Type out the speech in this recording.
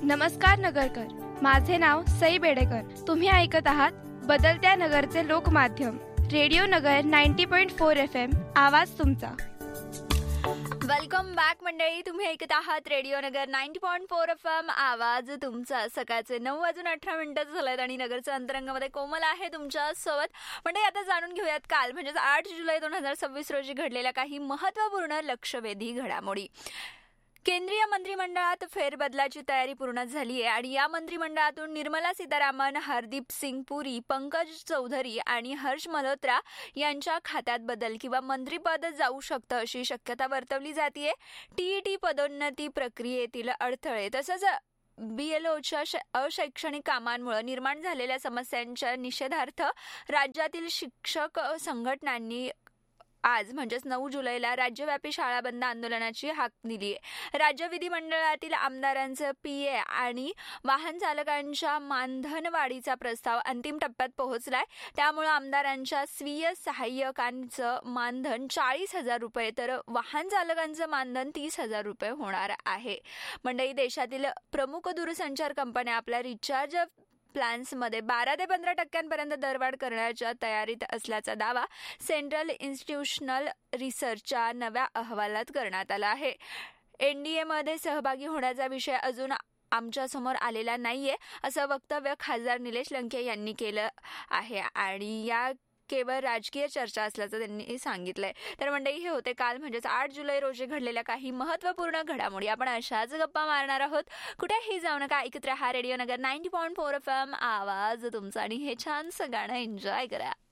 नमस्कार नगरकर, माझे नाव सई बेडेकर. तुम्ही ऐकत आहात बदलत्या नगरचे लोकमाध्यम रेडिओ नगर 90.4 FM. आवाज तुमचा. वेलकम बॅक मंडळी. तुम्ही ऐकत आहात रेडिओ नगर 90.4 FM. आवाज तुमचा. सकाळचे 9:18 झालेत आणि नगरच्या अंतरंगामध्ये कोमल आहे तुमच्या सोबत. मंडळी, आता जाणून घेऊयात काल म्हणजेच 8 जुलै 2026 रोजी घडलेल्या काही महत्त्वपूर्ण लक्षवेधी घडामोडी. केंद्रीय मंत्रिमंडळात फेरबदलाची तयारी पूर्ण झाली आहे आणि या मंत्रिमंडळातून निर्मला सीतारामन, हरदीप सिंग पुरी, पंकज चौधरी आणि हर्ष मल्होत्रा यांच्या खात्यात बदल किंवा मंत्रिपद जाऊ शकतं अशी शक्यता वर्तवली जाते. टीईटी पदोन्नती प्रक्रियेतील अडथळे तसंच BLOच्या अशैक्षणिक कामांमुळे निर्माण झालेल्या समस्यांच्या निषेधार्थ राज्यातील शिक्षक संघटनांनी आज म्हणजेच 9 जुलैला राज्यव्यापी शाळा बंद आंदोलनाची हाक दिली आहे. राज्य विधिमंडळातील आमदारांचं PA आणि वाहन चालकांच्या मानधनवाढीचा प्रस्ताव अंतिम टप्प्यात पोहोचलाय. त्यामुळे आमदारांच्या स्वीय सहाय्यकांचं मानधन 40,000 रुपये तर वाहन चालकांचं मानधन 30,000 रुपये होणार आहे. मंडळी, देशातील प्रमुख दूरसंचार कंपन्या आपल्या रिचार्ज प्लॅन्समध्ये 12 ते 15% दरवाढ करण्याच्या तयारीत असल्याचा दावा सेंट्रल इन्स्टिट्यूशनल रिसर्चच्या नव्या अहवालात करण्यात आला आहे. NDAमध्ये सहभागी होण्याचा विषय अजून आमच्यासमोर आलेला नाहीये असं वक्तव्य खासदार निलेश लंके यांनी केलं आहे आणि या केवळ राजकीय चर्चा असल्याचं त्यांनी सांगितलंय. तर मंडळी, हे होते काल म्हणजेच 8 जुलै रोजी घडलेल्या काही महत्त्वपूर्ण घडामोडी. आपण अशाच गप्पा मारणार आहोत. कुठेही जाऊ नका, ऐकत राहा रेडिओ नगर 90.4 FM. आवाज तुमचा आणि हे छानसं गाणं एन्जॉय करा.